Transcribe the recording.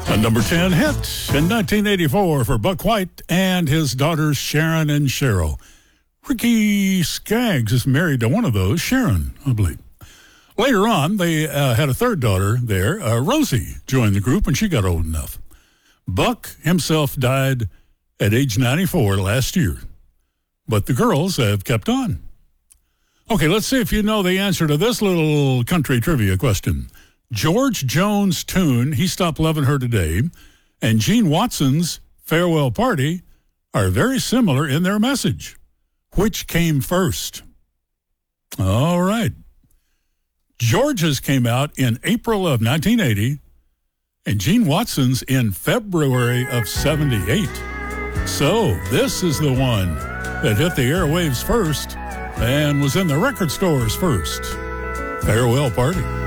A number 10 hit in 1984 for Buck White and his daughters Sharon and Cheryl. Ricky Skaggs is married to one of those, Sharon, I believe. Later on, they had a third daughter there. Rosie joined the group when she got old enough. Buck himself died at age 94 last year, but the girls have kept on. Okay, let's see if you know the answer to this little country trivia question. George Jones' tune, He Stopped Loving Her Today, and Gene Watson's Farewell Party are very similar in their message. Which came first? All right. George's came out in April of 1980, and Gene Watson's in February of 78. So this is the one that hit the airwaves first and was in the record stores first. Farewell Party.